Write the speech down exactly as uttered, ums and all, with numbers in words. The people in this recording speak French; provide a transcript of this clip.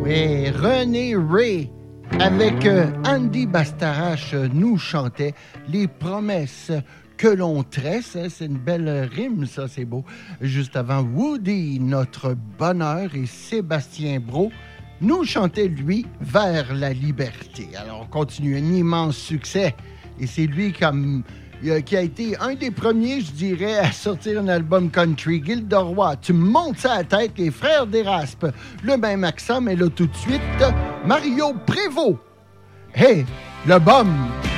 Oui, René Ray, avec euh, Andy Bastarache, euh, nous chantait Les promesses que l'on tresse. Hein, c'est une belle rime, ça, c'est beau. Juste avant, Woody, notre bonheur, et Sébastien Brault nous chantait, lui, Vers la liberté. Alors, on continue, un immense succès. Et c'est lui comme... qui a été un des premiers, je dirais, à sortir un album country. Gilderoy, tu me montes ça à la tête, les frères d'Éraspe. Le même accent, mais là, tout de suite, Mario Prévost. Hey, le bum!